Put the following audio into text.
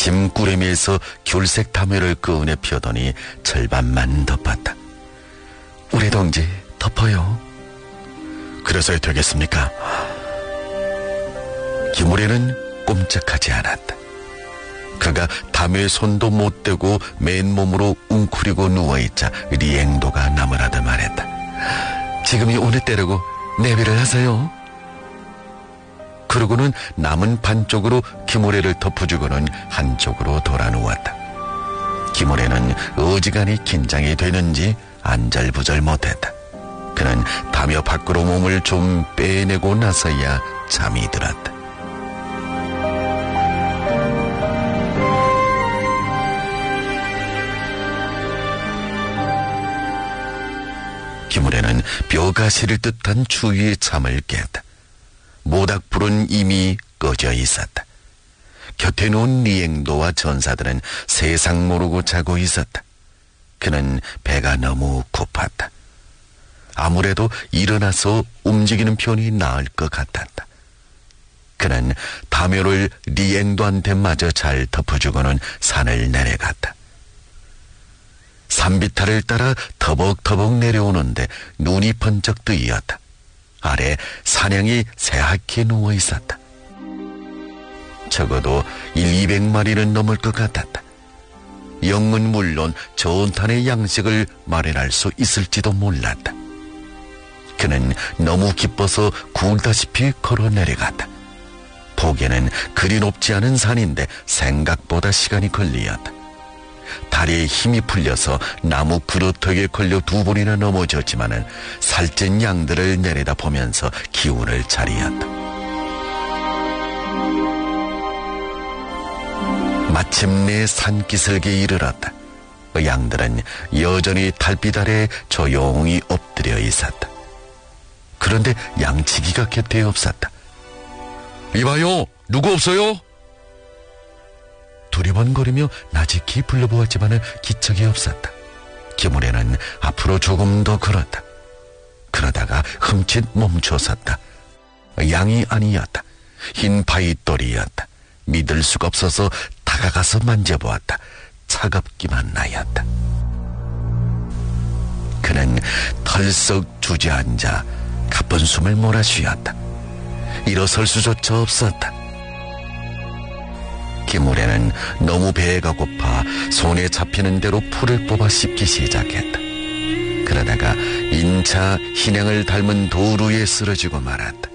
짐꾸러미에서 귤색 담요를 꺼내 펴더니 절반만 덮었다. 우리 동지 덮어요. 그래서야 되겠습니까? 김우래는 꼼짝하지 않았다. 그가 담요에 손도 못 대고 맨몸으로 웅크리고 누워있자 리앵도가 나무라듯 말했다. 지금이 오늘 때라고 내비를 하세요. 그러고는 남은 반쪽으로 김우래를 덮어주고는 한쪽으로 돌아 누웠다. 김우래는 어지간히 긴장이 되는지 안절부절 못했다. 그는 담요 밖으로 몸을 좀 빼내고 나서야 잠이 들었다. 김우래는 뼈가 시릴 듯한 추위에 잠을 깼다. 모닥불은 이미 꺼져 있었다. 곁에 누운 리앵도와 전사들은 세상 모르고 자고 있었다. 그는 배가 너무 고팠다. 아무래도 일어나서 움직이는 편이 나을 것 같았다. 그는 담요를 리앵도한테 마저 잘 덮어주고는 산을 내려갔다. 산비탈을 따라 터벅터벅 내려오는데 눈이 번쩍 뜨이었다. 아래 사냥이 새하얗게 누워 있었다. 적어도 200마리는 넘을 것 같았다. 영은 물론 전탄의 양식을 마련할 수 있을지도 몰랐다. 그는 너무 기뻐서 굴다시피 걸어 내려갔다. 보기에는 그리 높지 않은 산인데 생각보다 시간이 걸리었다. 다리에 힘이 풀려서 나무 그루터기에 걸려 2번이나 넘어졌지만은 살찐 양들을 내려다 보면서 기운을 차리었다. 마침내 산기슭에 이르렀다. 양들은 여전히 달빛 아래 조용히 엎드려 있었다. 그런데 양치기가 곁에 없었다. 이봐요, 누구 없어요? 두리번거리며 나직히 불러보았지만 기척이 없었다. 김우래는 앞으로 조금 더 걸었다. 그러다가 흠칫 멈춰섰다. 양이 아니었다. 흰 바위돌이었다. 믿을 수가 없어서 다가가서 만져보았다. 차갑기만 하였다. 그는 털썩 주저앉아 가쁜 숨을 몰아쉬었다. 일어설 수조차 없었다. 김우래는 너무 배가 고파 손에 잡히는 대로 풀을 뽑아 씹기 시작했다. 그러다가 인차 hin양을 닮은 돌 위에 쓰러지고 말았다.